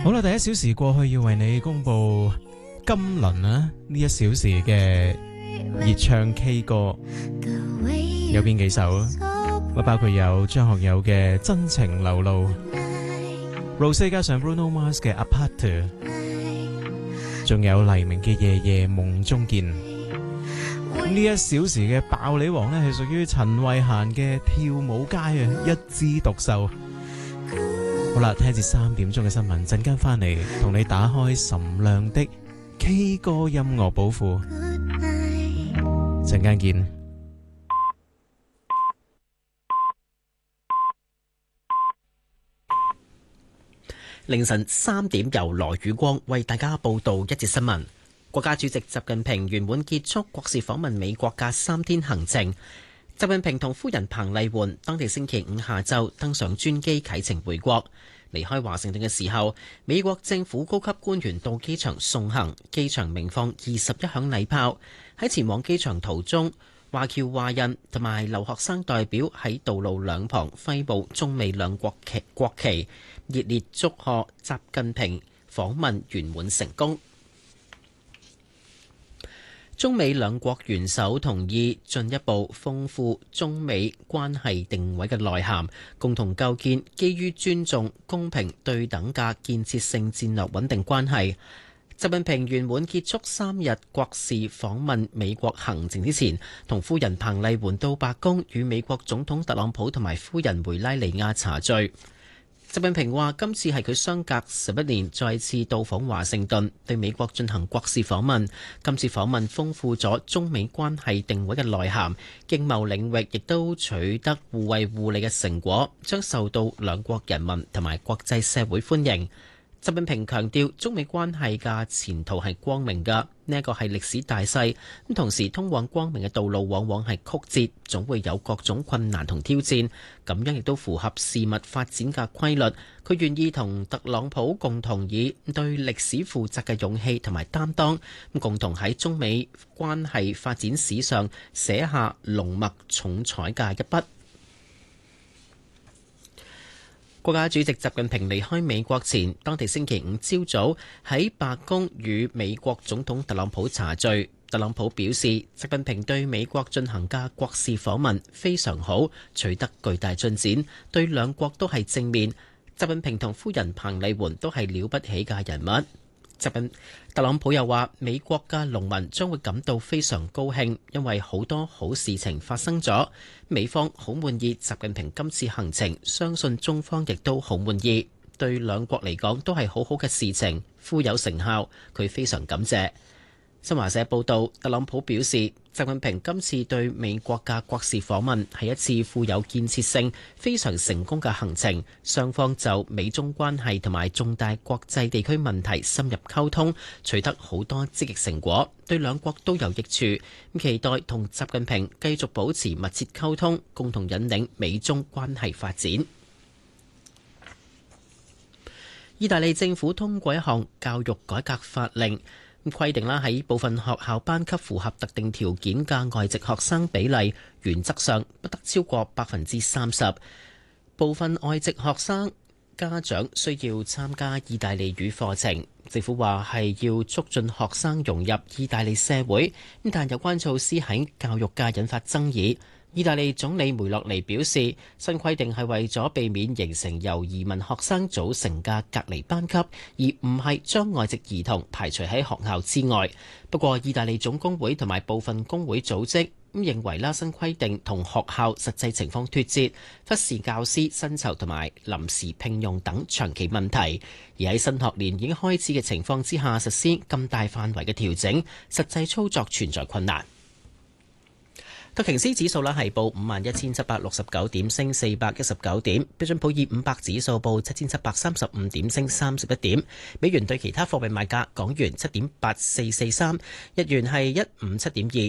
好啦，第一小時過去，要為你公布今輪呢一小時嘅熱唱 K 歌有邊幾首啊？包括有張學友嘅《真情流露》，Rose 加上 Bruno Mars 嘅《Apart》，仲有黎明嘅《夜夜夢中見》。呢一小時嘅爆你王呢，係屬於陳慧嫻嘅《跳舞街》啊，一枝獨秀。好啦，聽住3點鐘嘅新聞，陣間翻嚟同你打開岑亮的 K 歌音樂寶庫，陣間見。 凌晨3點，由羅宇光為大家報道一節新聞。國家主席習近平圓滿結束國事訪問美國嘅3天行程。習近平同夫人彭麗媛當地星期五下晝登上專機啟程回國。離開華盛頓嘅時候，美國政府高級官員到機場送行，機場鳴放21響禮炮。喺前往機場途中，華僑華人同埋留學生代表喺道路兩旁揮舞中美兩國旗，熱烈祝賀習近平訪問圓滿成功。中美兩國元首同意進一步豐富中美關係定位嘅內涵，共同構建基於尊重、公平、對等嘅建設性戰略穩定關係。習近平圓滿結束3日國事訪問美國行程之前，同夫人彭麗媛到白宮與美國總統特朗普同埋夫人梅拉尼亞茶敘。習近平話：今次係佢相隔11年再次到訪華盛頓，對美國進行國事訪問。今次訪問豐富咗中美關係定位嘅內涵，經貿領域亦都取得互惠互利嘅成果，將受到兩國人民同埋國際社會歡迎。習近平強調，中美關係嘅前途係光明嘅，呢一個係歷史大勢。咁同時，通往光明嘅道路往往係曲折，總會有各種困難同挑戰。咁樣亦都符合事物發展嘅規律。佢願意同特朗普共同以對歷史負責嘅勇氣同埋擔當，共同喺中美關係發展史上寫下濃墨重彩嘅一筆。國家主席習近平離開美國前，當地星期五朝早喺白宮與美國總統特朗普茶敘。特朗普表示，習近平對美國進行嘅國事訪問非常好，取得巨大進展，對兩國都係正面。習近平同夫人彭麗媛都係了不起嘅人物。特朗普又話，美國嘅農民將會感到非常高興，因為好多好事情發生咗。美方好滿意習近平今次行程，相信中方亦都好滿意，對兩國嚟講都係好好嘅事情，富有成效，佢非常感謝。新華社報道，特朗普表示，習近平今次對美國嘅國事訪問係一次富有建設性、非常成功嘅行程。雙方就美中關係同埋重大國際地區問題深入溝通，取得好多積極成果，對兩國都有益處。期待同習近平繼續保持密切溝通，共同引領美中關係發展。意大利政府通過一項教育改革法令，規定啦，喺部分學校班級符合特定條件嘅外籍學生比例，原則上不得超過30%。部分外籍學生家長需要參加意大利語課程。政府話係要促進學生融入意大利社會，但有關措施喺教育界引發爭議。意大利總理梅洛尼表示，新規定係為咗避免形成由移民學生組成嘅隔離班級，而唔係將外籍兒童排除喺學校之外。不過，意大利總工會同埋部分工會組織認為新規定同學校實際情況脫節，忽視教師薪酬同埋臨時聘用等長期問題。而喺新學年已經開始嘅情況之下實施咁大範圍嘅調整，實際操作存在困難。道瓊斯指數係報51,769點，升419點；標準普爾500指數報7,735點，升31點。美元對其他貨幣賣價：港元7.8443，日元係157.2，